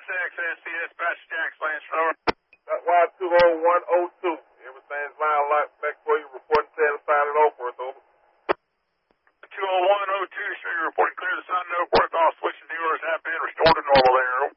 XXC dispatch Jack Lance over. Y20102. Everything's line locked back for you. Reporting 10 side at Oakworth, over. 20102, show you reporting clear to Sun Oakworth. All switching dealers have been restored to normal there.